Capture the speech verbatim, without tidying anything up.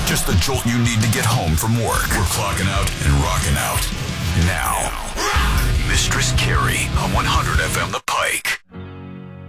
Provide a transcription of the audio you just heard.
Just the jolt you need to get home from work. We're clocking out and rocking out. Now, Mistress Carrie on one hundred F M. The